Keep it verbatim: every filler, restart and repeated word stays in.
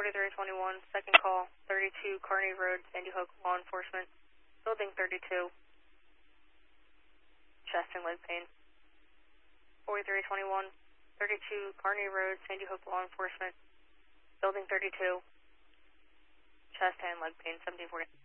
forty-three twenty-one, second call, thirty-two Kearney Road, Sandy Hook, law enforcement, building thirty-two, chest and leg pain. forty-three twenty-one, thirty-two Kearney Road, Sandy Hook, law enforcement, building thirty-two, chest and leg pain, seventeen forty.